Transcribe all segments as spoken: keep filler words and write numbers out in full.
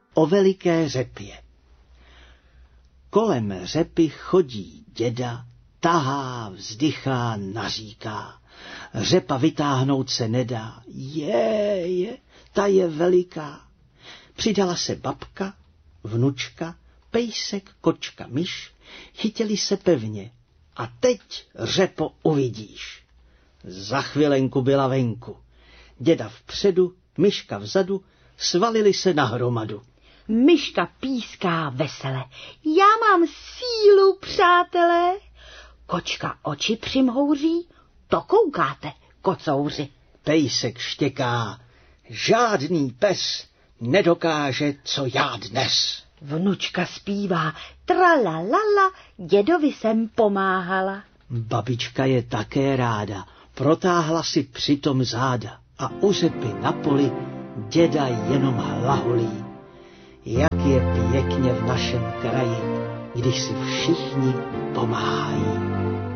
o veliké řepě. Kolem řepy chodí děda, tahá, vzdychá, naříká. Řepa vytáhnout se nedá. Je, je, ta je veliká. Přidala se babka, vnučka, pejsek, kočka, myš, chytili se pevně. A teď, řepo, uvidíš. Za chvilenku byla venku. Děda vpředu, myška vzadu, svalili se na hromadu. Myška píská vesele. Já mám sílu, přátelé. Kočka oči přimhouří. To koukáte, kocouři. Pejsek štěká. Žádný pes nedokáže, co já dnes. Vnučka zpívá. Tralalala, dědovi jsem pomáhala. Babička je také ráda. Protáhla si přitom záda. A u řepy na poli děda jenom hlaholí. Jak je pěkně v našem kraji, když si všichni pomáhají.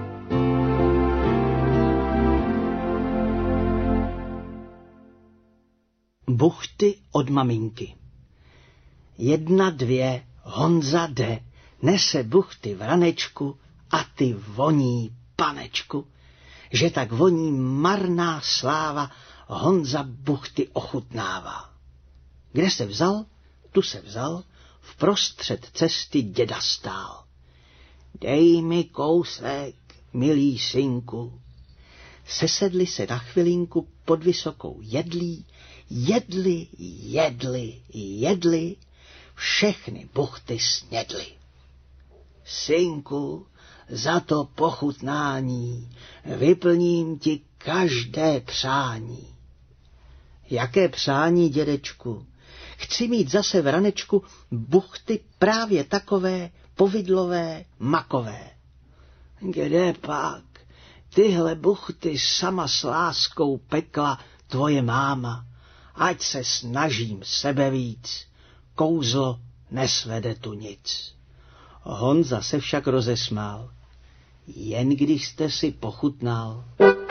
Buchty od maminky. Jedna, dvě, Honza jde, nese buchty v ranečku a ty voní, panečku, že tak voní marná sláva, Honza buchty ochutnává. Kde se vzal, tu se vzal, vprostřed cesty děda stál. Dej mi kousek, milý synku. Sesedli se na chvilinku pod vysokou jedlí, jedli, jedli, jedli, všechny buchty snědli. Synku, za to pochutnání vyplním ti každé přání. Jaké přání, dědečku? Chci mít zase v ranečku buchty právě takové, povidlové, makové. Kde pak? Tyhle buchty sama s láskou pekla tvoje máma. Ať se snažím sebe víc, kouzlo nesvede tu nic. Honza se však rozesmál. Jen když jste si pochutnal.